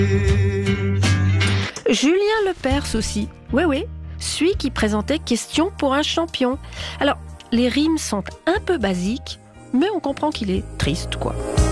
Julien Lepers aussi. Oui, celui qui présentait Question pour un champion. Alors, les rimes sont un peu basiques, mais on comprend qu'il est triste, quoi.